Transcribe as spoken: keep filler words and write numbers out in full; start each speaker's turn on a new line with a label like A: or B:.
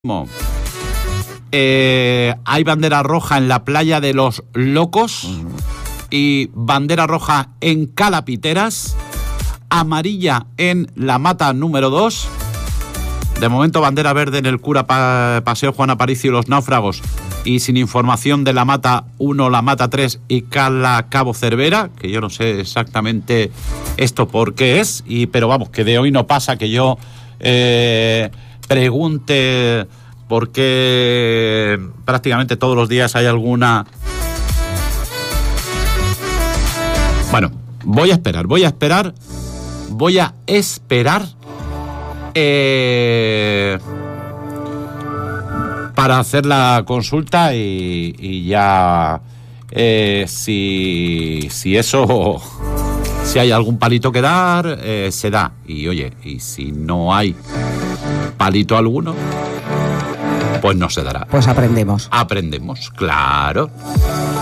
A: Eh, hay bandera roja en la playa de los Locos uh-huh. y bandera roja en Calapiteras, amarilla en la Mata número dos. De momento bandera verde en el Cura pa- Paseo Juan Aparicio y los Náufragos, y sin información de la Mata uno, la Mata tres y Cala Cabo Cervera, que yo no sé exactamente esto por qué es, y pero vamos, que de hoy no pasa que yo eh, pregunte por qué prácticamente todos los días hay alguna... Bueno, voy a esperar, voy a esperar, voy a esperar eh, para hacer la consulta y, y ya eh, si, si eso, si hay algún palito que dar, eh, se da. Y oye, y si no hay palito alguno, pues no se dará.
B: Pues aprendemos.
A: Aprendemos, claro.